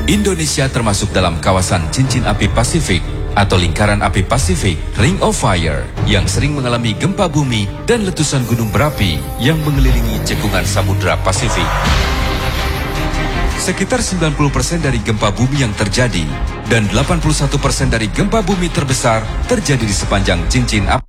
Indonesia termasuk dalam kawasan cincin api Pasifik atau lingkaran api Pasifik Ring of Fire yang sering mengalami gempa bumi dan letusan gunung berapi yang mengelilingi cekungan Samudra Pasifik. Sekitar 90% dari gempa bumi yang terjadi dan 81% dari gempa bumi terbesar terjadi di sepanjang cincin api